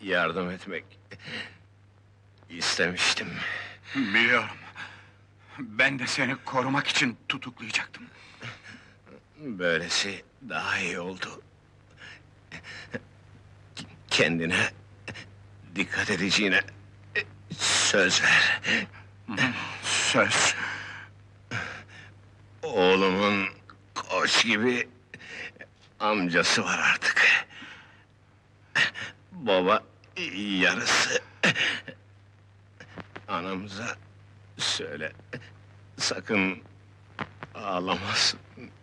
yardım etmek istemiştim. Biliyorum. Ben de seni korumak için tutuklayacaktım. Böylesi daha iyi oldu. Kendine dikkat edeceğine söz ver. Söz. Oğlumun koç gibi amcası var artık. Baba yarısı. Anamıza söyle, sakın ağlamasın.